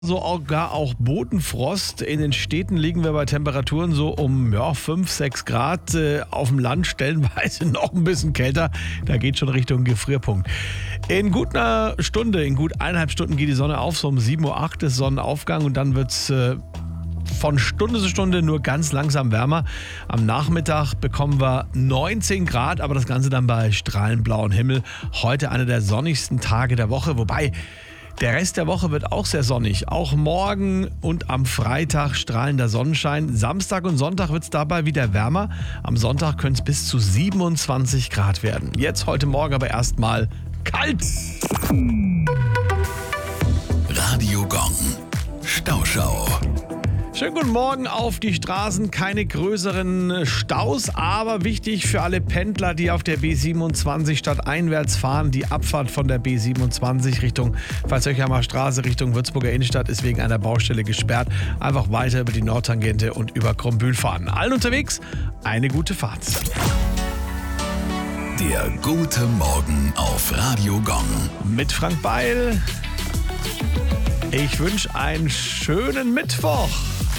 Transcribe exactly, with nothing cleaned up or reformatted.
So auch, gar auch Bodenfrost. In den Städten liegen wir bei Temperaturen so um ja, fünf, sechs Grad. Äh, auf dem Land stellenweise noch ein bisschen kälter. Da geht schon Richtung Gefrierpunkt. In gut einer Stunde, in gut eineinhalb Stunden geht die Sonne auf. So um sieben Uhr acht ist Sonnenaufgang und dann wird es äh, von Stunde zu Stunde nur ganz langsam wärmer. Am Nachmittag bekommen wir neunzehn Grad, aber das Ganze dann bei strahlend blauem Himmel. Heute einer der sonnigsten Tage der Woche, wobei der Rest der Woche wird auch sehr sonnig. Auch morgen und am Freitag strahlender Sonnenschein. Samstag und Sonntag wird es dabei wieder wärmer. Am Sonntag können es bis zu siebenundzwanzig Grad werden. Jetzt heute Morgen aber erstmal kalt. Radio Gong. Stauschau. Schönen guten Morgen auf die Straßen. Keine größeren Staus, aber wichtig für alle Pendler, die auf der B siebenundzwanzig stadteinwärts fahren. Die Abfahrt von der B siebenundzwanzig Richtung Pfalz-Höchheimer Straße Richtung Würzburger Innenstadt ist wegen einer Baustelle gesperrt. Einfach weiter über die Nordtangente und über Krombühl fahren. Allen unterwegs eine gute Fahrt. Der gute Morgen auf Radio Gong. Mit Frank Beil. Ich wünsche einen schönen Mittwoch.